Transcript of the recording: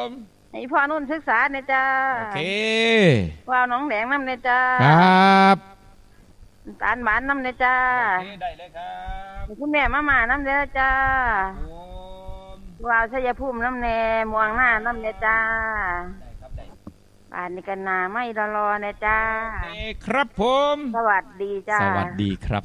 ให้พ่อนุ่นศึกษาเนี่ยจ้าโอเคว่าวน้องแดงน้ำเนี่ยจ้าครับตาลหวานน้ำเนี่ยจ้าโอเคได้เลยครับคุณแม่มาน้ำเนี่ยจ้าว่าวชัยภูมิน้ำเนมวงหน้าน้ำเนี่ยจ้าได้ครับได้ป่านนี้กันนาไม่รอเนี่ยจ้าครับผมสวัสดีจ้าสวัสดีครับ